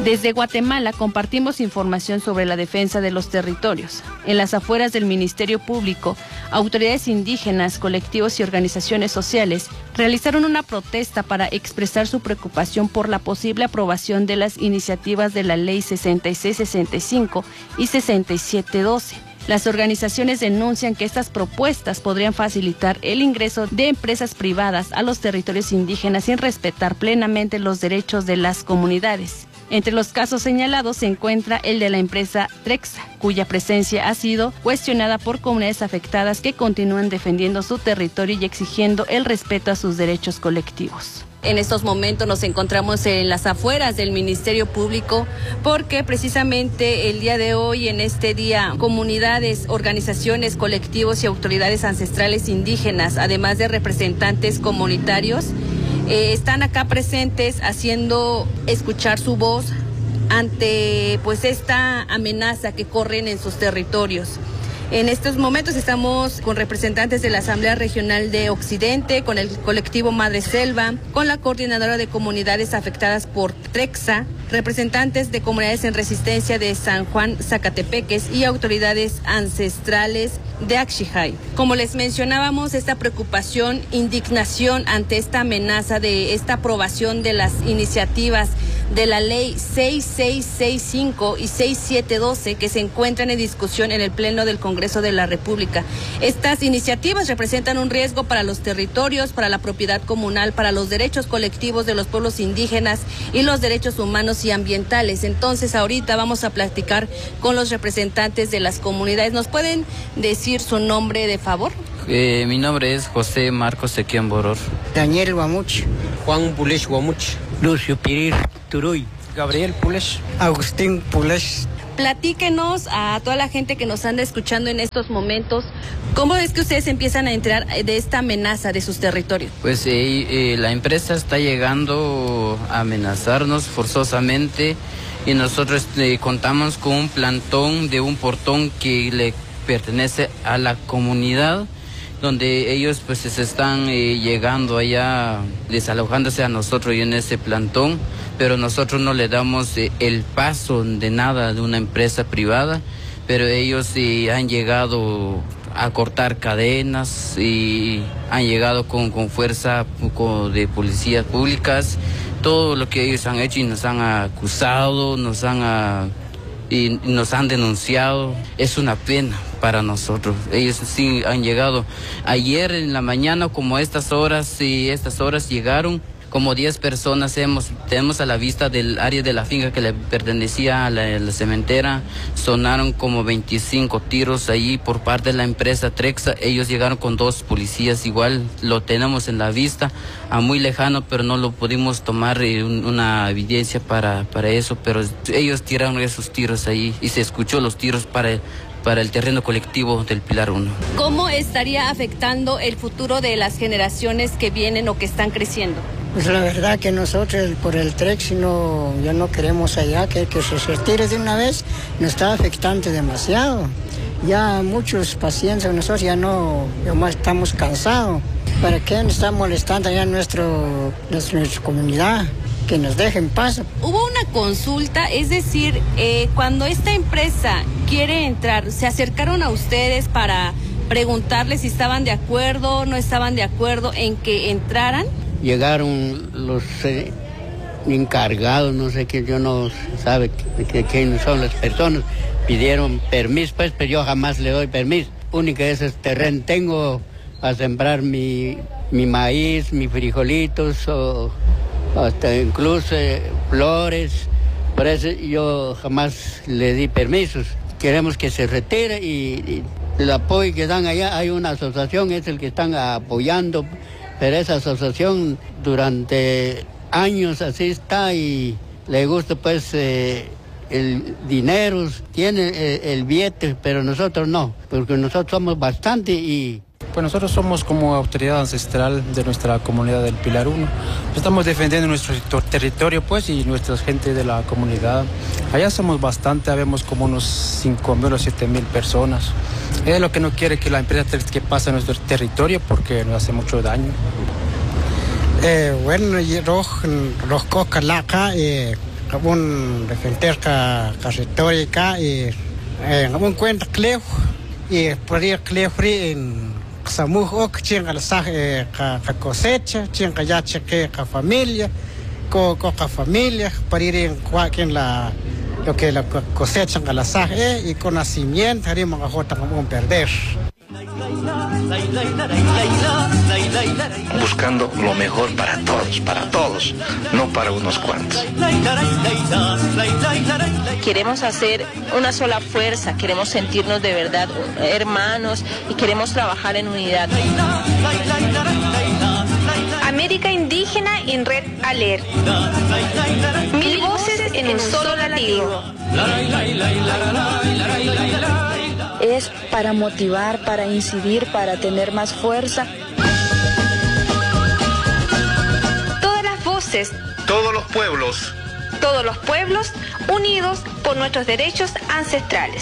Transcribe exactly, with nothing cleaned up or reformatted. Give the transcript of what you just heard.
Desde Guatemala compartimos información sobre la defensa de los territorios. En las afueras del Ministerio Público, autoridades indígenas, colectivos y organizaciones sociales realizaron una protesta para expresar su preocupación por la posible aprobación de las iniciativas de la Ley sesenta y seis sesenta y cinco y sesenta y siete doce. Las organizaciones denuncian que estas propuestas podrían facilitar el ingreso de empresas privadas a los territorios indígenas sin respetar plenamente los derechos de las comunidades. Entre los casos señalados se encuentra el de la empresa Trexa, cuya presencia ha sido cuestionada por comunidades afectadas que continúan defendiendo su territorio y exigiendo el respeto a sus derechos colectivos. En estos momentos nos encontramos en las afueras del Ministerio Público porque precisamente el día de hoy, en este día, comunidades, organizaciones, colectivos y autoridades ancestrales indígenas, además de representantes comunitarios, eh, están acá presentes haciendo escuchar su voz ante pues esta amenaza que corren en sus territorios. En estos momentos estamos con representantes de la Asamblea Regional de Occidente, con el colectivo Madre Selva, con la Coordinadora de Comunidades Afectadas por Trexa, representantes de comunidades en resistencia de San Juan Zacatepeques y autoridades ancestrales de Axijay. Como les mencionábamos, esta preocupación, indignación ante esta amenaza de esta aprobación de las iniciativas de la ley seis seis seis cinco y seis siete doce que se encuentran en discusión en el Pleno del Congreso de la República. Estas iniciativas representan un riesgo para los territorios, para la propiedad comunal, para los derechos colectivos de los pueblos indígenas y los derechos humanos y ambientales. Entonces, ahorita vamos a platicar con los representantes de las comunidades. ¿Nos pueden decir su nombre, de favor? Eh, mi nombre es José Marcos Equian Boror. Daniel Guamuch. Juan Pulesh Guamuch. Lucio Pirir Turuy. Gabriel Pulesh. Agustín Pulesh. Platíquenos a toda la gente que nos anda escuchando en estos momentos, ¿cómo es que ustedes empiezan a enterar de esta amenaza de sus territorios? Pues eh, eh, la empresa está llegando a amenazarnos forzosamente y nosotros eh, contamos con un plantón de un portón que le pertenece a la comunidad, donde ellos pues se están eh, llegando allá, desalojándose a nosotros y en ese plantón, pero nosotros no le damos eh, el paso de nada de una empresa privada, pero ellos eh, han llegado a cortar cadenas y han llegado con, con fuerza con, de policías públicas, todo lo que ellos han hecho y nos han acusado, nos han... A, y nos han denunciado. Es una pena para nosotros. Ellos sí han llegado. Ayer en la mañana, como estas horas, y estas horas llegaron, como diez personas hemos, tenemos a la vista del área de la finca que le pertenecía a la, la cementera. Sonaron como veinticinco tiros allí por parte de la empresa Trexa. Ellos llegaron con dos policías igual, lo tenemos en la vista, a muy lejano, pero no lo pudimos tomar eh, un, una evidencia para, para eso, pero ellos tiraron esos tiros ahí y se escuchó los tiros para... para el terreno colectivo del Pilar uno. ¿Cómo estaría afectando el futuro de las generaciones que vienen o que están creciendo? Pues la verdad que nosotros por el Trex no, ya no queremos allá, que, que se retire de una vez, nos está afectando demasiado. Ya muchos pacientes, nosotros ya no, ya más estamos cansados. ¿Para qué nos está molestando allá nuestro, nuestra, nuestra comunidad? Que nos dejen paz. Hubo una consulta, es decir, eh, cuando esta empresa quiere entrar, ¿se acercaron a ustedes para preguntarles si estaban de acuerdo, no estaban de acuerdo en que entraran? Llegaron los eh, encargados, no sé qué, yo no sabe quiénes son las personas, pidieron permiso, pues, pero yo jamás le doy permiso. Única es este terreno, tengo a sembrar mi, mi maíz, mis frijolitos, o hasta incluso eh, flores, por eso yo jamás le di permisos. Queremos que se retire y, y el apoyo que dan allá, hay una asociación, es el que están apoyando, pero esa asociación durante años así está y le gusta pues eh, el dinero, tiene el, el billete, pero nosotros no, porque nosotros somos bastante y... Pues nosotros somos como autoridad ancestral de nuestra comunidad del Pilar uno. Estamos defendiendo nuestro territorio pues y nuestra gente de la comunidad. Allá somos bastante, habemos como unos cinco mil o siete mil personas. Es lo que no quiere que la empresa que pase a nuestro territorio porque nos hace mucho daño. Eh, bueno, los coscalaca, eh, un defender ca territorio y un cuenta cleo y podría cleo en samuj ok chinga la sa ca cosecha chinga ya cheque ca familia co co familia para ir en cualquier la lo que la cosecha en la sa y con nacimiento haremos a jota como perder. Buscando lo mejor para todos, para todos, no para unos cuantos. Queremos hacer una sola fuerza, queremos sentirnos de verdad hermanos y queremos trabajar en unidad. América Indígena en Red Alert. Mil voces en un solo latido. Es para motivar, para incidir, para tener más fuerza. Todas las voces, todos los pueblos, todos los pueblos unidos por nuestros derechos ancestrales.